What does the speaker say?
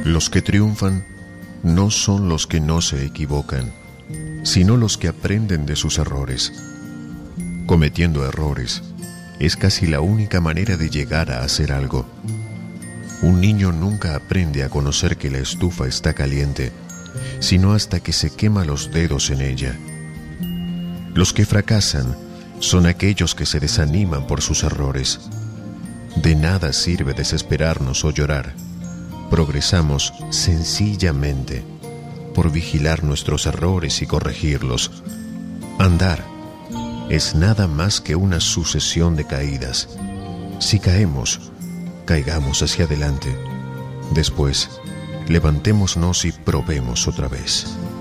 Los que triunfan no son los que no se equivocan, sino los que aprenden de sus errores. Cometiendo errores es casi la única manera de llegar a hacer algo. Un niño nunca aprende a conocer que la estufa está caliente, sino hasta que se quema los dedos en ella. Los que fracasan son aquellos que se desaniman por sus errores. De nada sirve desesperarnos o llorar. Progresamos sencillamente por vigilar nuestros errores y corregirlos. Andar es nada más que una sucesión de caídas. Si caemos, caigamos hacia adelante. Después, levantémonos y probemos otra vez.